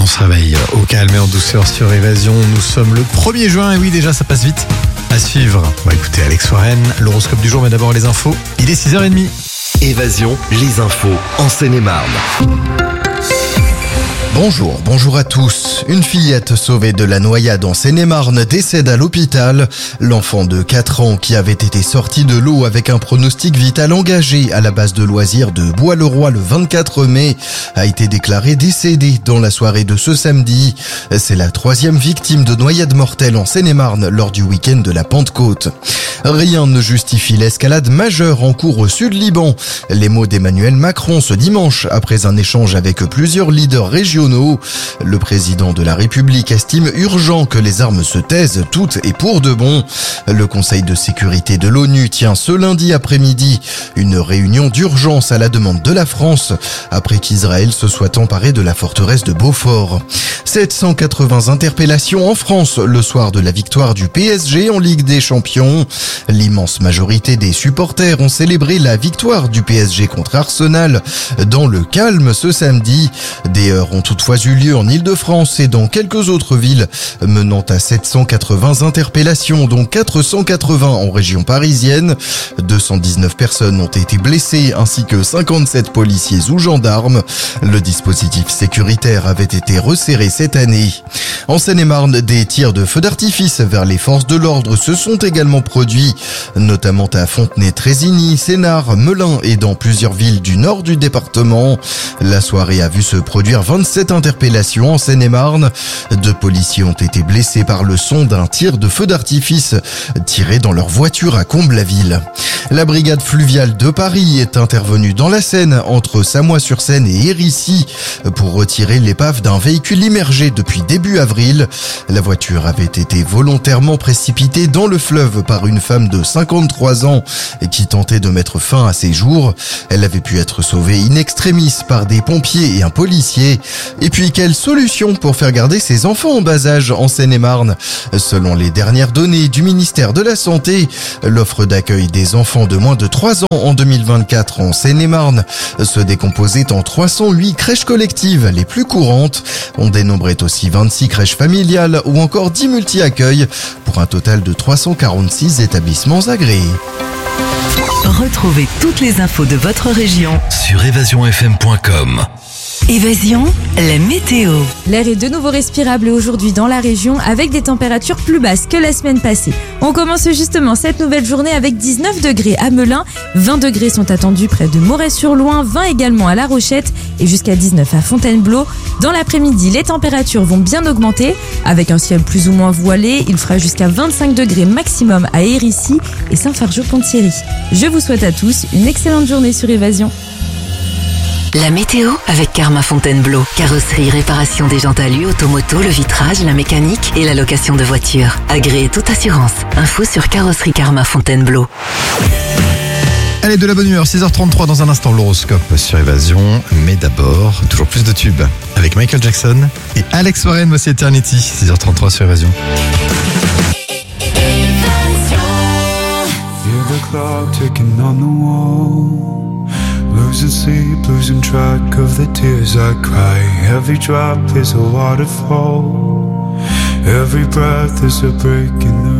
On se réveille au calme et en douceur sur Évasion. Nous sommes le 1er juin et oui, déjà ça passe vite. À suivre. On va écouter Alex Warren, l'horoscope du jour, mais d'abord les infos. Il est 6h30. Évasion, les infos en Seine-et-Marne. Bonjour à tous. Une fillette sauvée de la noyade en Seine-et-Marne décède à l'hôpital. L'enfant de 4 ans qui avait été sorti de l'eau avec un pronostic vital engagé à la base de loisirs de Bois-le-Roi le 24 mai a été déclaré décédé dans la soirée de ce samedi. C'est la 3e victime de noyade mortelle en Seine-et-Marne lors du week-end de la Pentecôte. Rien ne justifie l'escalade majeure en cours au Sud-Liban. Les mots d'Emmanuel Macron ce dimanche après un échange avec plusieurs leaders régionaux. Le président de la République estime urgent que les armes se taisent toutes et pour de bon. Le Conseil de sécurité de l'ONU tient ce lundi après-midi une réunion d'urgence à la demande de la France après qu'Israël se soit emparé de la forteresse de Beaufort. 780 interpellations en France le soir de la victoire du PSG en Ligue des Champions. L'immense majorité des supporters ont célébré la victoire du PSG contre Arsenal dans le calme ce samedi. Des heurts ont toutefois eu lieu en Île-de-France et dans quelques autres villes, menant à 780 interpellations, dont 480 en région parisienne. 219 personnes ont été blessées ainsi que 57 policiers ou gendarmes. Le dispositif sécuritaire avait été resserré cette année. En Seine-et-Marne, des tirs de feux d'artifice vers les forces de l'ordre se sont également produits, notamment à Fontenay-Trésigny, Sénart, Melun et dans plusieurs villes du nord du département. La soirée a vu se produire 27 interpellations en Seine-et-Marne. 2 policiers ont été blessés par le son d'un tir de feu d'artifice tiré dans leur voiture à Comble-la-Ville. La brigade fluviale de Paris est intervenue dans la Seine entre Samois-sur-Seine et Hérisy pour retirer l'épave d'un véhicule immergé depuis début avril. La voiture avait été volontairement précipitée dans le fleuve par une femme de 53 ans qui tentait de mettre fin à ses jours. Elle avait pu être sauvée in extremis par des pompiers et un policier. Et puis, quelle solution pour faire garder ses enfants en bas âge en Seine-et-Marne? Selon les dernières données du ministère de la Santé, l'offre d'accueil des enfants de moins de 3 ans en 2024 en Seine-et-Marne se décomposait en 308 crèches collectives les plus courantes. On dénombrait aussi 26 crèches familiales ou encore 10 multi-accueils pour un total de 346 établissements agréés. Retrouvez toutes les infos de votre région Sur évasionfm.com. Évasion, la météo. L'air est de nouveau respirable aujourd'hui dans la région avec des températures plus basses que la semaine passée. On commence justement cette nouvelle journée avec 19 degrés à Melun, 20 degrés sont attendus près de Moret-sur-Loing, 20 également à La Rochette et jusqu'à 19 à Fontainebleau. Dans l'après-midi, les températures vont bien augmenter avec un ciel plus ou moins voilé. Il fera jusqu'à 25 degrés maximum à Hérisy et Saint-Fargeau-Pont-Thierry. Je vous souhaite à tous une excellente journée sur Évasion. La météo avec Karma Fontainebleau. Carrosserie, réparation des jantes alu, automoto, le vitrage, la mécanique et la location de voitures. Agréé toute assurance. Info sur Carrosserie Karma Fontainebleau. Allez, de la bonne humeur, 6h33 dans un instant, l'horoscope sur Évasion. Mais d'abord, toujours plus de tubes avec Michael Jackson et Alex Warren, voici Eternity, 6h33 sur Évasion. Feel the clock ticking on the wall. Losing sleep, losing track of the tears I cry. Every drop is a waterfall. Every breath is a break in the